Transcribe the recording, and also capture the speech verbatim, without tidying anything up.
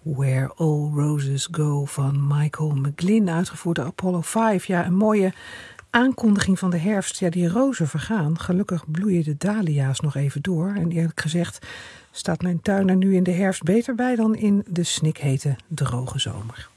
Where All Roses Go van Michael McGlynn, uitgevoerd door Apollo vijf. Ja, een mooie aankondiging van de herfst. Ja, die rozen vergaan. Gelukkig bloeien de dahlia's nog even door. En eerlijk gezegd staat mijn tuin er nu in de herfst beter bij dan in de snikhete droge zomer.